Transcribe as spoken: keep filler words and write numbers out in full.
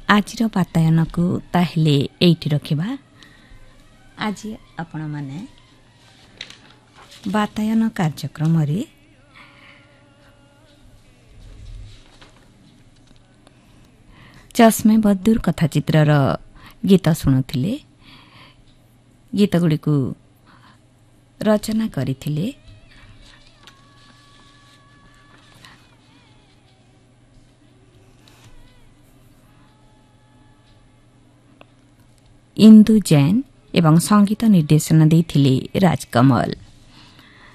ଆଜିର ବାତାୟନକୁ ତାହେଲେ ଏଇଠି ରଖିବା। ଆଜି ଆପଣମାନେ ବାତାୟନ କାର୍ଯ୍ୟକ୍ରମରେ ଚଷ୍ମେ ବଦୁର କଥାଚିତ୍ରର ଗୀତ ଶୁଣୁଥିଲେ। ଗୀତଗୁଡ଼ିକୁ ରଚନା କରିଥିଲେ ଇନ୍ଦୁ ଜୈନ ଏବଂ ସଙ୍ଗୀତ ନିର୍ଦ୍ଦେଶନା ଦେଇଥିଲେ ରାଜକମଲ।